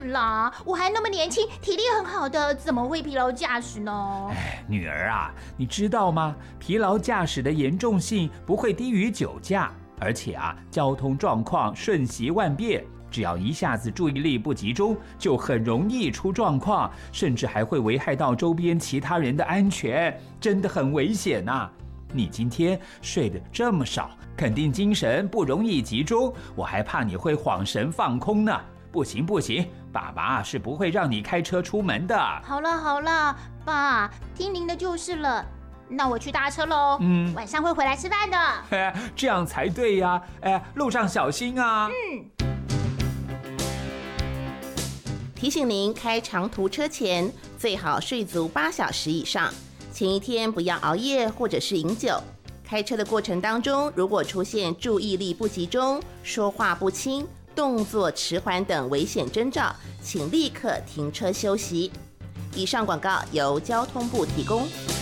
啦，我还那么年轻，体力很好的，怎么会疲劳驾驶呢？ 女儿啊，你知道吗？疲劳驾驶的严重性不会低于酒驾，而且交通状况瞬息万变，只要一下子注意力不集中，就很容易出状况，甚至还会危害到周边其他人的安全，真的很危险啊！你今天睡得这么少，肯定精神不容易集中，我还怕你会恍神放空呢。不行，爸爸是不会让你开车出门的。 好了，爸，听您的就是了。那我去搭车喽。晚上会回来吃饭的。 这样才对呀。路上小心啊。 提醒您，开长途车前最好睡足8小时以上，前一天不要熬夜或者是饮酒。开车的过程当中，如果出现注意力不集中、说话不清、动作迟缓等危险征兆，请立刻停车休息。以上广告由交通部提供。